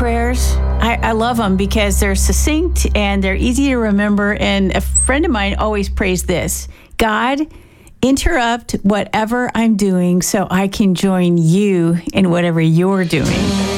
prayers, I love them because they're succinct and they're easy to remember. And a friend of mine always prays this: God, interrupt whatever I'm doing so I can join you in whatever you're doing.